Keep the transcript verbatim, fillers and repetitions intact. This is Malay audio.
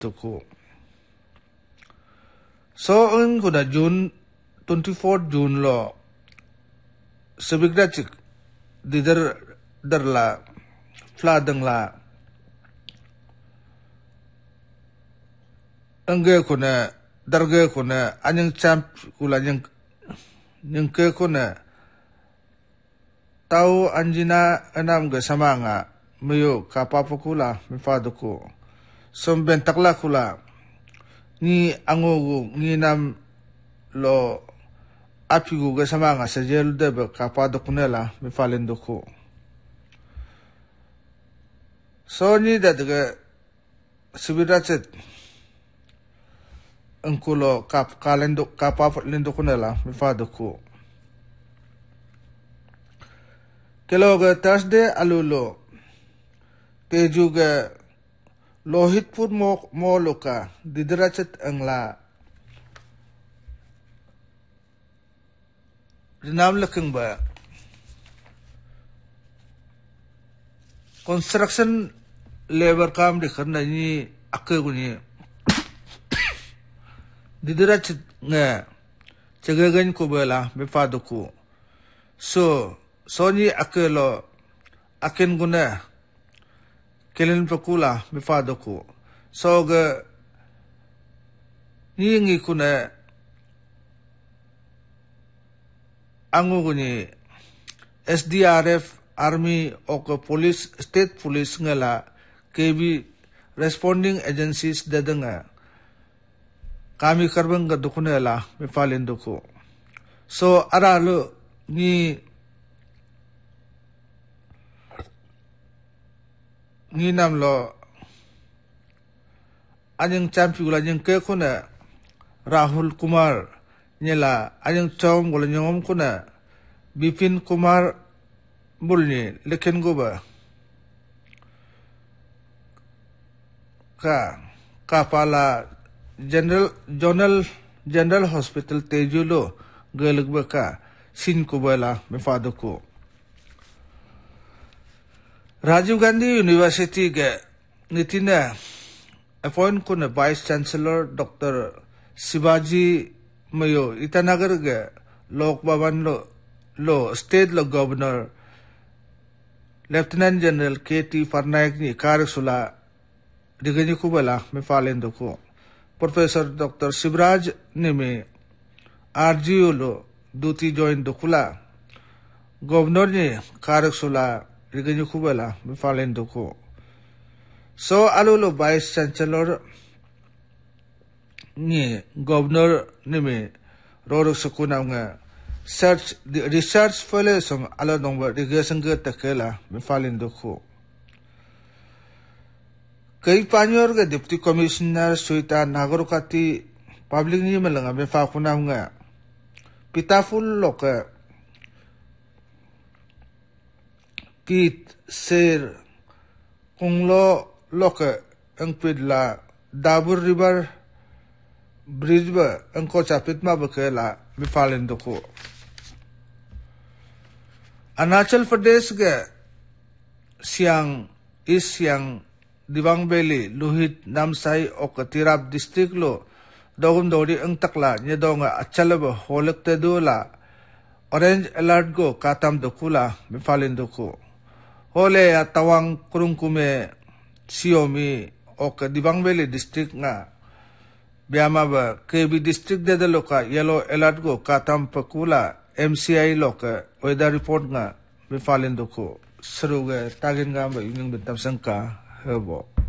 tuku. So un kuna June twenty-fourth June lo sebigda cik didar darla fladang la angge kuna darge kuna anyang champ kula nyang nyang ke kuna tau anjina enam ge samanga mayo kapapa kula mifaduku sombentakla kula ni angogu ni nam lo apigu ge samanga sajel debe kapado kunela mifalenduku so ni dadge sibiracet angkulo kap kalendo kapapa lendo kunela mifaduku keloge Thursday alulo tejuge lohitpur mo moloka didracet angla rinam lekeng ba construction labor kam de karna ni akke guni didracet nga cegagan ko bela befaduku so Sony akelo akin guna kelen pakula mifadoku so ga ningi kuna angu guni S D R F army o police state police ngala K B responding agencies dadanga kami karbang ga dukuna la mifalin duku so aralo ni ni nam lo anyang champi gula nyang ke kuna Rahul Kumar nyela anyang chom gula nyom kuna Bipin Kumar bulni leken goba ka kapala general general general hospital tejulo gelugba ka sin kubala mefaduko Rajiv Gandhi University ke nitina appoint kuna Vice Chancellor Doctor Shivaji Mayo Itanagar ke Lok Bhavan lo lo State lo Governor Lieutenant General K T Farnaik ni karsula digani kubala me falendo ko Professor Doctor Shivraj ne me R G O lo duty join dokula Governor ni karsula digani kubala me falendo ko so alulo Vice Chancellor ni Governor ne me roro sakuna nga search the research fellow som alo nomba digation ge takela me falendo ko Kay panyor ga Deputy Commissioner Suita Nagarukati public ni malanga me fa kuna nga pitaful loka kit ser kunglo loka ang pidla Dabur River bridge ba ang ko chapit ma ba kela me falen doko Arunachal Pradesh ga siang is siang Dibang Valley, Luhit, Namsai, o Katirap district lo, dogum dori ang takla, niya donga at chalaba, holak te dola, orange alert go, katam dokula, mifalin doko. Hole at tawang kurung kume, Xiaomi, o Dibang Valley district nga, biyama ba, K B district de loka, yellow alert go, katam pakula, M C I loka, weather report nga, mifalin doko. Saruga, tagin nga ba, yung bintam sangka, Hebo.